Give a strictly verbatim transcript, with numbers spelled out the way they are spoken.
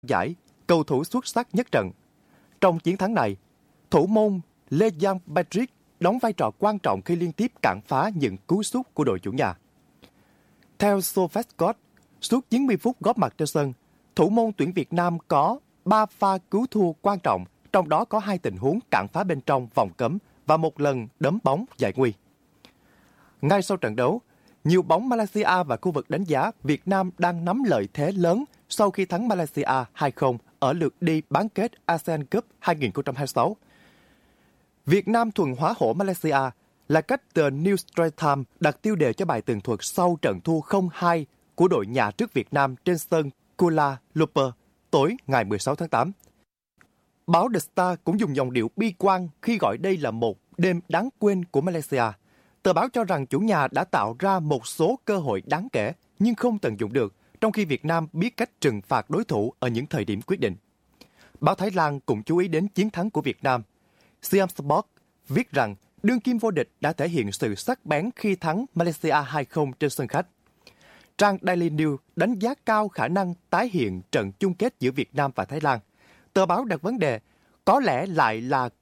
giải cầu thủ xuất sắc nhất trận. Trong chiến thắng này, thủ môn Lejan Patrick đóng vai trò quan trọng khi liên tiếp cản phá những cú sút của đội chủ nhà. Theo SofaScore, suốt chín mươi phút góp mặt trên sân, thủ môn tuyển Việt Nam có ba pha cứu thua quan trọng, trong đó có hai tình huống cản phá bên trong vòng cấm và một lần đấm bóng giải nguy. Ngay sau trận đấu, nhiều bóng Malaysia và khu vực đánh giá Việt Nam đang nắm lợi thế lớn sau khi thắng Malaysia hai không ở lượt đi bán kết a sê an Cup hai không hai sáu. Việt Nam thuần hóa hổ Malaysia là cách tờ New Straits Times đặt tiêu đề cho bài tường thuật sau trận thua không hai của đội nhà trước Việt Nam trên sân Kuala Lumpur tối ngày mười sáu tháng tám. Báo The Star cũng dùng giọng điệu bi quan khi gọi đây là một đêm đáng quên của Malaysia. Tờ báo cho rằng chủ nhà đã tạo ra một số cơ hội đáng kể nhưng không tận dụng được, trong khi Việt Nam biết cách trừng phạt đối thủ ở những thời điểm quyết định. Báo Thái Lan cũng chú ý đến chiến thắng của Việt Nam. Siam Sport viết rằng đương kim vô địch đã thể hiện sự sắc bén khi thắng Malaysia hai không trên sân khách. Trang Daily News đánh giá cao khả năng tái hiện trận chung kết giữa Việt Nam và Thái Lan. Tờ báo đặt vấn đề có lẽ lại là